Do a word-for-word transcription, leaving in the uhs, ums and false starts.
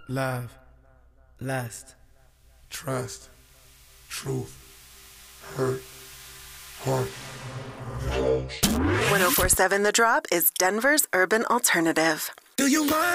love, lust, trust, truth, hurt, heart. ten forty-seven The Drop is Denver's urban alternative. Do you mind?